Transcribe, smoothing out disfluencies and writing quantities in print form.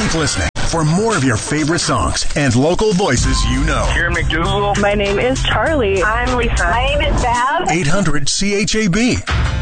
Keep listening for more of your favorite songs and local voices you know. Here, McDougal. My name is Charlie. I'm Lisa. My name is Bab. 800 CHAB.